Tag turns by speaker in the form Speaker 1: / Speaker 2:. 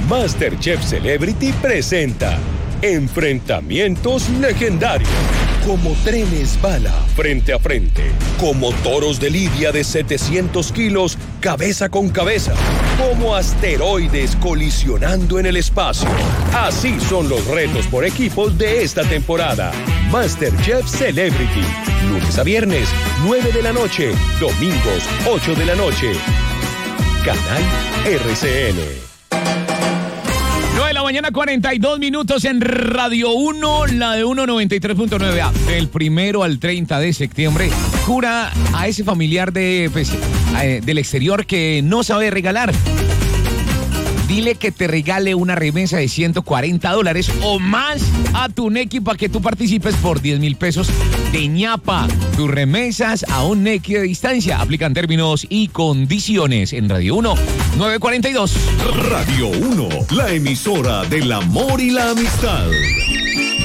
Speaker 1: MasterChef Celebrity presenta enfrentamientos legendarios. Como trenes bala frente a frente. Como toros de lidia de 700 kilos cabeza con cabeza. Como asteroides colisionando en el espacio. Así son los retos por equipos de esta temporada. MasterChef Celebrity. Lunes a viernes, 9 de la noche. Domingos, 8 de la noche. Canal RCN.
Speaker 2: 9 de la mañana, 42 minutos en Radio 1, la de 193.9A. Del 1 al 30 de septiembre, jura a ese familiar del exterior que no sabe regalar. Dile que te regale una remesa de $140 o más a tu Nequi para que tú participes por 10,000 pesos de ñapa. Tus remesas a un Nequi de distancia. Aplican términos y condiciones en Radio 1, 942.
Speaker 3: Radio 1, la emisora del amor y la amistad.